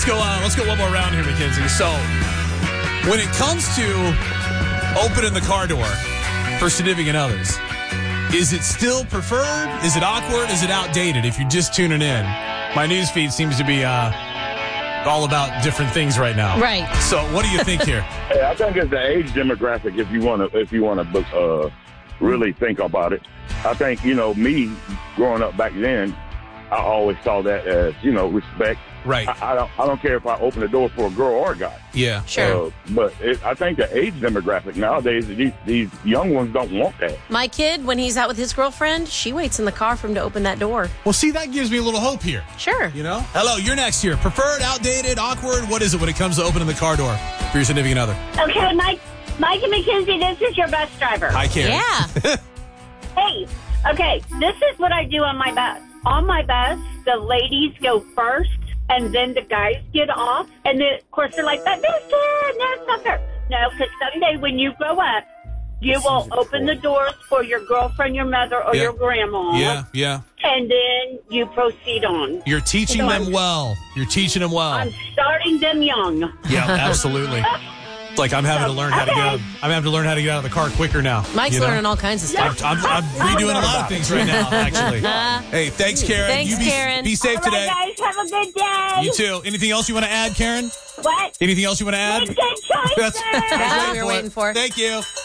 Let's go one more round here, Mackenzie. So, when it comes to opening the car door for significant others, is it still preferred? Is it awkward? Is it outdated if you're just tuning in? My news feed seems to be all about different things right now. Right. So, what do you think here? Hey, I think it's the age demographic. If you want to really think about it, I think me growing up back then, I always saw that as respect. Right. I don't care if I open the door for a girl or a guy. Yeah. Sure. But I think the age demographic nowadays, these young ones don't want that. My kid, when he's out with his girlfriend, she waits in the car for him to open that door. Well, see, that gives me a little hope here. Sure. Hello, you're next here. Preferred, outdated, awkward? What is it when it comes to opening the car door for your significant other? Okay, Mike and Mackenzie, this is your bus driver. Hi, Karen. Yeah. Hey, okay, this is what I do on my bus. On my bus, the ladies go first, and then the guys get off. And then, of course, they're like, that's not fair. No, because someday when you grow up, you will open the doors for your girlfriend, your mother, or your grandma. Yeah. And then you proceed on. You're teaching them well. I'm starting them young. Yeah, absolutely. It's like I'm having to learn how to get out. I'm having to learn how to get out of the car quicker now. Mike's learning all kinds of stuff. I'm redoing a lot of things right now, actually. Hey, thanks, Karen. Thanks, Karen. Be safe today. All right, guys, have a good day. You too. Anything else you want to add, Karen? What? Anything else you want to add? Good choice, That's That's what we were waiting for. Thank you.